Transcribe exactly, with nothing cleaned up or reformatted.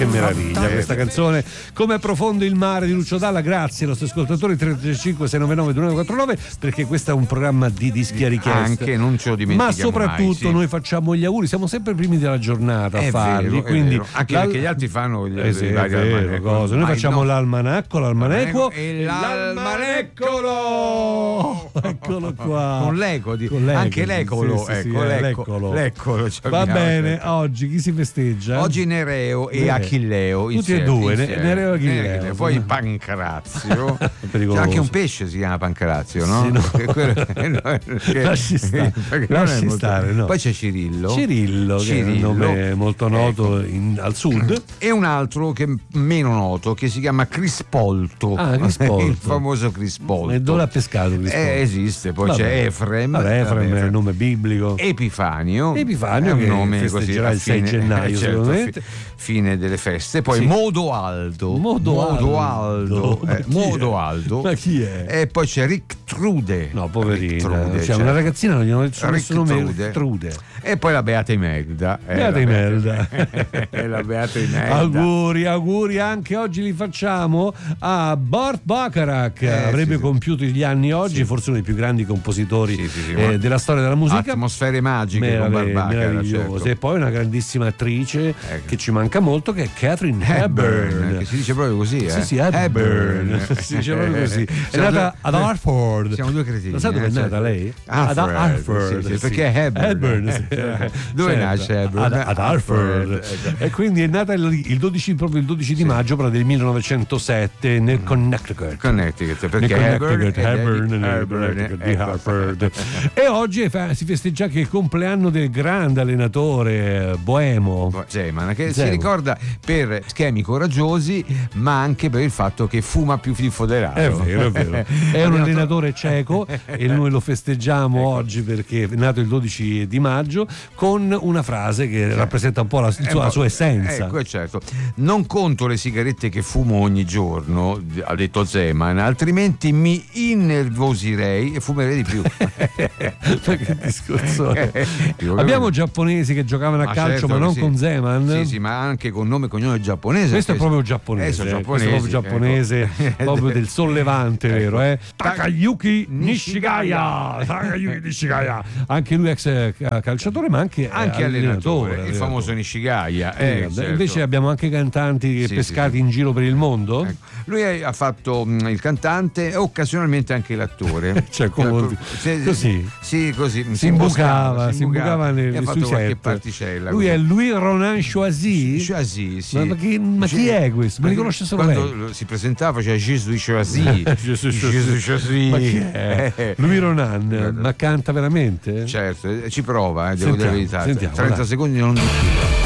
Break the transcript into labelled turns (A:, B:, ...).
A: che meraviglia questa canzone. Come profondo il mare di Lucio Dalla. Grazie ai nostri ascoltatori. Tre tre cinque sei nove nove due nove quattro nove, perché questo è un programma di dischi a richiesta.
B: Anche, non ce lo dimentichiamo
A: ma soprattutto
B: mai, sì.
A: Noi facciamo gli auguri, siamo sempre i primi della giornata a
B: è
A: farli,
B: vero,
A: quindi
B: anche
A: l'al...
B: perché gli altri fanno gli,
A: eh sì,
B: i vari
A: vero, cose. Noi facciamo no. l'almanacco, l'almaneco
B: e l'almaneccolo.
A: Eccolo qua.
B: Con l'eco, di...
A: Con l'eco
B: anche l'ecolo,
A: sì, sì,
B: ecco,
A: sì,
B: l'ecco,
A: l'eccolo.
B: l'eccolo
A: Va bene, oggi chi si festeggia?
B: Oggi Nereo e
A: eh.
B: Achilleo.
A: Tutti
B: insieme,
A: e due,
B: insieme.
A: Nereo e Achilleo.
B: Poi Pancrazio. C'è anche un pesce si chiama Pancrazio, no?
A: Sì, no.
B: Quello, no, che,
A: lasci stare, lasci
B: molto...
A: stare no.
B: Poi c'è Cirillo.
A: Cirillo,
B: Cirillo,
A: che è un nome molto noto
B: ecco.
A: in, al sud.
B: E un altro che è meno noto, che si chiama Crispolto.
A: Ah, Crispolto.
B: Il famoso Crispolto.
A: E dove l'ha pescato Crispolto?
B: Eh, esiste, poi
A: vabbè.
B: c'è Efrem.
A: Vabbè, Efrem
B: vabbè,
A: è il nome biblico.
B: Epifanio.
A: Epifanio
B: è un
A: che
B: nome così
A: festeggerà il sei
B: fine,
A: gennaio,
B: certo,
A: sicuramente.
B: Fine delle feste. Poi
A: Sì.
B: Modoaldo.
A: Modoaldo.
B: Modoaldo. Eh,
A: Ma chi è?
B: Modoaldo.
A: Ma chi è?
B: E poi c'è Rictrude.
A: No, poverina.
B: Rictrude,
A: Cioè,
B: certo.
A: una ragazzina non gli hanno detto nessun nome.
B: Rictrude.
A: Rictrude.
B: E poi la Beata Imelda. Eh,
A: Beata
B: la
A: Imelda.
B: Beata- la Beata Imelda.
A: Auguri, auguri anche oggi li facciamo a Burt Bacharach.
B: Eh,
A: Avrebbe
B: sì, sì.
A: compiuto gli anni oggi,
B: Sì.
A: forse uno dei più grandi compositori
B: Sì, sì, sì,
A: eh,
B: ma-
A: della storia della musica.
B: Atmosfere magiche con
A: Merave-
B: Barbaccara,
A: meravigliose.
B: certo.
A: E poi una grandissima attrice
B: Ecco.
A: che ci manca molto, che è Catherine
B: Hepburn,
A: Hepburn.
B: che si dice proprio così, eh?
A: Sì, sì, Hepburn. Si dice proprio così. È
B: Siamo
A: nata
B: due-
A: ad Hartford.
B: Siamo due cretini.
A: Lo sai dove
B: eh,
A: è nata
B: certo.
A: lei?
B: Hartford,
A: Ad Hartford.
B: sì, sì,
A: sì.
B: perché è Hepburn.
A: Hepburn, sì.
B: Dove
A: Certo.
B: nasce Hepburn?
A: Ad, ad Hartford.
B: ecco.
A: E quindi è nata il, il dodici, proprio il dodici di maggio, però del millenovecentosette nel Connecticut.
B: Connecticut,
A: Nel
B: perché
A: Connecticut,
B: Hepburn,
A: Hepburn, nel
B: Hepburn,
A: Connecticut di
B: ecco.
A: Hartford. E oggi fa- si festeggia anche il compleanno del grande allenatore eh, boemo.
B: Zeman, che si
A: Zeman.
B: ricorda per schemi coraggiosi, ma anche per il fatto che fuma più di Foderaro.
A: È vero, è vero. È un allenatore cieco e noi lo festeggiamo
B: Ecco.
A: oggi perché è nato il dodici di maggio con una frase che rappresenta un po' la,
B: Eh,
A: la sua essenza.
B: Ecco, certo. Non conto le sigarette che fumo ogni giorno, ha detto Zeman, altrimenti mi innervosirei e fumerei di più.
A: Ma che discorso è?
B: Dico,
A: Abbiamo giapponesi che giocavano a
B: Ma
A: calcio,
B: certo
A: ma
B: che
A: non
B: sì.
A: con Zeman.
B: Sì, sì, ma anche con nome e cognome giapponese.
A: Questo è
B: perché-
A: proprio giapponese,
B: Eh, sono
A: eh, questo è
B: giapponesi,
A: proprio giapponese,
B: ecco.
A: proprio del sollevante,
B: Ecco.
A: vero? Eh? Takayuki
B: Nishigaya.
A: Nishigaya, Takayuki Nishigaya, anche lui ex eh, calciatore, ma anche, eh,
B: Anche allenatore, il
A: allenatore.
B: famoso Nishigaya.
A: Sì,
B: eh,
A: vabbè.
B: certo.
A: Invece abbiamo anche cantanti
B: Sì,
A: pescati
B: sì, sì.
A: in giro per il mondo.
B: Ecco. Lui è- ha fatto mh, il cantante e occasionalmente anche l'attore.
A: Cioè, come-
B: Sì,
A: così.
B: Sì, così.
A: Si imbucava, si imbucava
B: e
A: nel,
B: ha fatto
A: sui
B: qualche
A: set.
B: particella.
A: Lui
B: così.
A: è Louis Ronan Choisy.
B: Choisy, sì.
A: Ma, ma chi, ma chi è questo? Me li conosce solo
B: Quando
A: lei.
B: lo- si presentava c'era Gesù Choisy.
A: Gesù
B: Gesù Choisy.
A: Ma chi è?
B: Eh,
A: Louis Ronan, ma canta veramente?
B: Certo, eh, ci prova, eh, devo
A: Sentiamo,
B: dire la verità.
A: sentiamo,
B: trenta
A: dai.
B: secondi non di più.